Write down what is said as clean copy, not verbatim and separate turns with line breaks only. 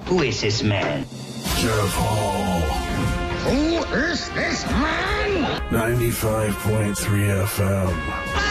Who is this man?
Jeff Hall.
Who is this man?
95.3 FM.